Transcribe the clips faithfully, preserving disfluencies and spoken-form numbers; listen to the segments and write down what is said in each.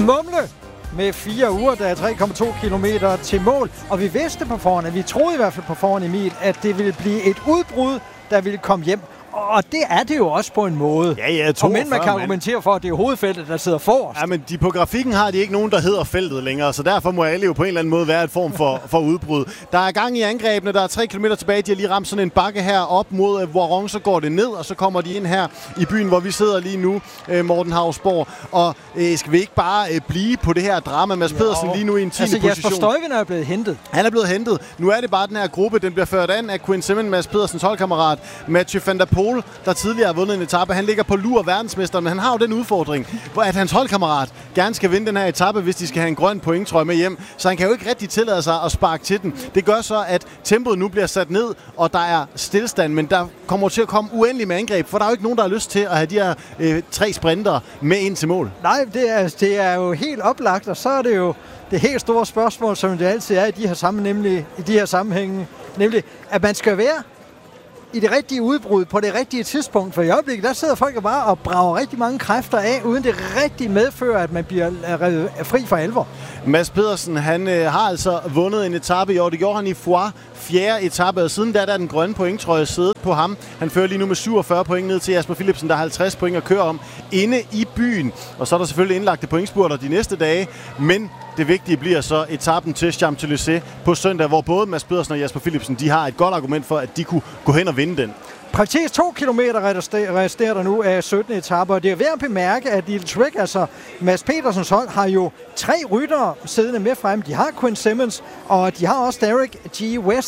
mumle med fire uger, der er tre komma to kilometer til mål. Og vi vidste på forhånd, at vi troede i hvert fald på forhånd, Emil, at det ville blive et udbrud, der ville komme hjem. Og det er det jo også på en måde. Ja, ja, og men man kan argumentere for, at det er hovedfeltet, der sidder forrest. Ja, men de, på grafikken har de ikke nogen, der hedder feltet længere, så derfor må alle jo på en eller anden måde være et form for, for udbrud. Der er gang i angrebene, der er tre kilometer tilbage. De har lige ramt sådan en bakke her op mod Voiron, så går det ned, og så kommer de ind her i byen, hvor vi sidder lige nu, Morten Hausborg. Og øh, skal vi ikke bare øh, blive på det her drama? Mads Pedersen lige nu i en tiende altså, position. Jasper Stuyven er blevet hentet. Han er blevet hentet. Nu er det bare den her gruppe, den bliver ført an af Quinn Simmons, Mads Pedersens holdkammerat, Mathieu van der Poel, der tidligere har vundet en etape. Han ligger på lur verdensmester, men han har jo den udfordring, hvor at hans holdkammerat gerne skal vinde den her etape, hvis de skal have en grøn pointtrøje med hjem. Så han kan jo ikke rigtig tillade sig at sparke til den. Det gør så, at tempoet nu bliver sat ned, og der er stillstand, men der kommer til at komme uendelig med angreb, for der er jo ikke nogen, der har lyst til at have de her øh, tre sprinter med ind til mål. Nej, det er, det er jo helt oplagt, og så er det jo det helt store spørgsmål, som det altid er i de her, sammen, nemlig, i de her sammenhænge, nemlig, at man skal være i det rigtige udbrud på det rigtige tidspunkt. For i øjeblikket, der sidder folk bare og brager rigtig mange kræfter af, uden det rigtigt medfører, at man bliver fri for alvor. Mads Pedersen, han øh, har altså vundet en etape i år. Det gjorde han i Foix, fjerde etape, og siden der, der er den grønne pointtrøje siddet på ham. Han fører lige nu med syvogfyrre point ned til Jasper Philipsen, der har halvtreds point at køre om inde i byen. Og så er der selvfølgelig indlagte pointspurter de næste dage, men det vigtige bliver så etappen til Champs-Élysées på søndag, hvor både Mads Pedersen og Jasper Philipsen, de har et godt argument for, at de kunne gå hen og vinde den. Præcis to kilometer resterer der nu af syttende etape, og det er værd at bemærke, at Little Trek, altså Mads Pedersens hold, har jo tre ryttere siddende med frem. De har Quinn Simmons, og de har også Derek G. West.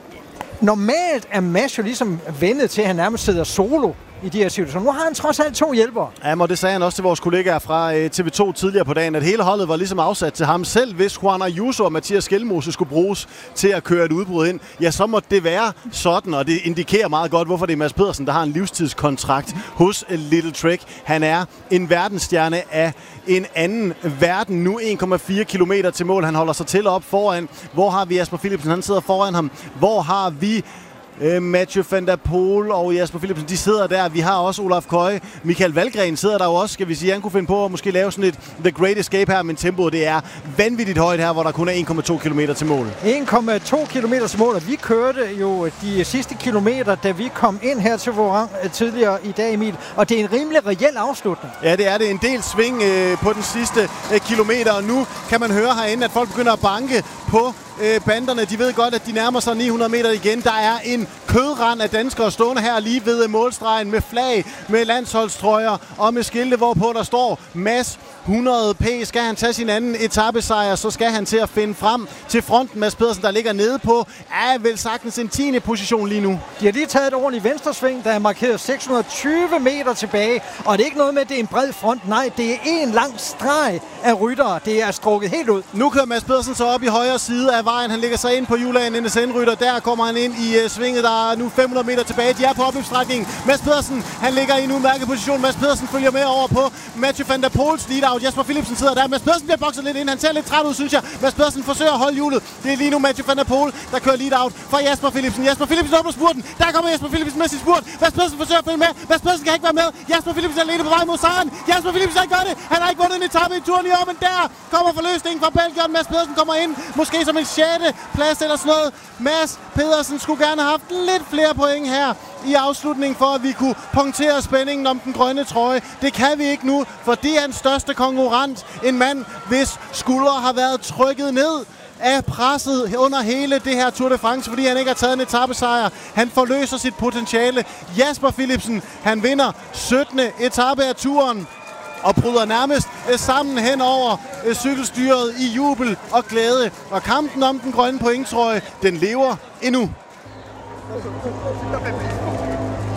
Normalt er Mads jo ligesom vendet til, at han nærmest sidder solo i de her situationer. Nu har han trods alt to hjælpere. Ja, og det sagde han også til vores kollegaer fra T V to tidligere på dagen, at hele holdet var ligesom afsat til ham. Selv hvis Juan Ayuso og Mathias Skelmose skulle bruges til at køre et udbrud ind, ja, så må det være sådan, og det indikerer meget godt, hvorfor det er Mads Pedersen, der har en livstidskontrakt hos Little Trek. Han er en verdensstjerne af en anden verden. Nu en komma fire kilometer til mål. Han holder sig til op foran. Hvor har vi Jasper Philipsen? Han sidder foran ham. Hvor har vi Uh, Mathieu van der Poel og Jasper Philipsen, de sidder der. Vi har også Olaf Køje. Michael Valgren sidder der jo også, skal vi sige. Han kunne finde på at måske lave sådan et The Great Escape her, men tempoet det er vanvittigt højt her, hvor der kun er en komma to kilometer til mål. en komma to kilometer til mål, og vi kørte jo de sidste kilometer, da vi kom ind her til Voiron tidligere i dag, Emil. Og det er en rimelig reel afslutning. Ja, det er det. En del sving øh, på den sidste øh, kilometer, og nu kan man høre herinde, at folk begynder at banke på banderne. De ved godt, at de nærmer sig ni hundrede meter igen. Der er en kødrand af danskere stående her lige ved målstregen med flag, med landsholdstrøjer og med skilte, hvorpå der står Mads hundrede P. Skal han tage sin anden etapesejr, så skal han til at finde frem til fronten. Mads Pedersen, der ligger nede på, er vel sagtens en tiende position lige nu. De har lige taget et ordentligt venstresving, der er markeret seks hundrede og tyve meter tilbage. Og det er ikke noget med, at det er en bred front. Nej, det er en lang streg af ryttere. Det er strukket helt ud. Nu kører Mads Pedersen så op i højre side af vejen. Han ligger sig ind på Julian N S N-rytter. Der kommer han ind i uh, svinget. Der er nu fem hundrede meter tilbage. De er på opløbsstrækningen. Mads Pedersen, han ligger i en udmærket position. Mads Pedersen følger med over på Mathieu van der Poels lead-out. Jasper Philipsen sidder der. Mads Pedersen bliver bokset lidt ind. Han ser lidt træt ud, synes jeg. Mads Pedersen forsøger at holde hjulet. Det er lige nu Mathieu van der Poel, der kører lead-out fra Jasper Philipsen. Jasper Philipsen åbner spurten. Der kommer Jasper Philipsen med sin spurt. Mads Pedersen forsøger at følge med. Mads Pedersen kan ikke være med. Jasper Philipsen er alene på vej mod sejren. Jasper Philipsen har ikke gør det. Han har ikke vundet en etape i turen i år, men der kommer forløsningen fra Belgien. Mads Pedersen kommer ind. Måske som en sjette plads eller sådan noget. Mads Pedersen skulle gerne have haft lidt flere point her i afslutningen, for at vi kunne punktere spændingen om den grønne trøje. Det kan vi ikke nu, for det er den største konkurrent. En mand, hvis skuldre har været trykket ned af presset under hele det her Tour de France, fordi han ikke har taget en etapesejr. Han forløser sit potentiale. Jasper Philipsen, han vinder syttende etape af turen og bryder nærmest sammen hen over cykelstyret i jubel og glæde. Og kampen om den grønne pointtrøje, den lever endnu.